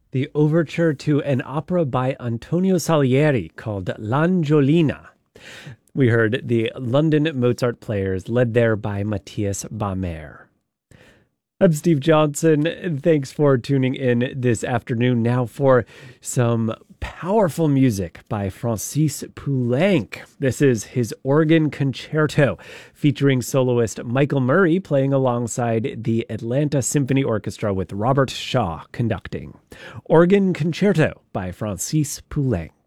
The overture to an opera by Antonio Salieri called L'Angiolina. We heard the London Mozart Players, led there by Matthias Bamert. I'm Steve Johnson. Thanks for tuning in this afternoon. Now for some powerful music by Francis Poulenc. This is his organ concerto, featuring soloist Michael Murray playing alongside the Atlanta Symphony Orchestra with Robert Shaw conducting. Organ Concerto by Francis Poulenc.